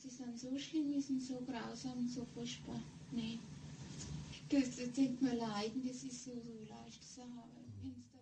das dann so schlimm ist und so grausam und so furchtbar. Nee. Das tut mir leid, das ist so leicht zu haben.